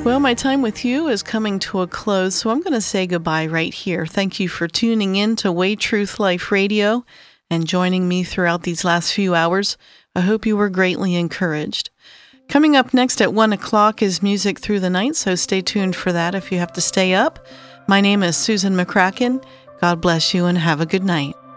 Well, my time with you is coming to a close, so I'm going to say goodbye right here. Thank you for tuning in to Way Truth Life Radio and joining me throughout these last few hours. I hope you were greatly encouraged. Coming up next at 1 o'clock is Music Through the Night, so stay tuned for that if you have to stay up. My name is Susan McCracken. God bless you and have a good night.